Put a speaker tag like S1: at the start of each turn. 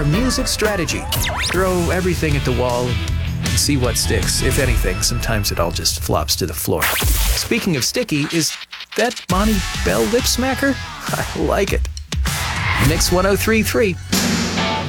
S1: our music strategy. Throw everything at the wall and see what sticks. If anything, sometimes it all just flops to the floor. Speaking of sticky, is that Bonnie Bell lip smacker? I like it. Mix 1033.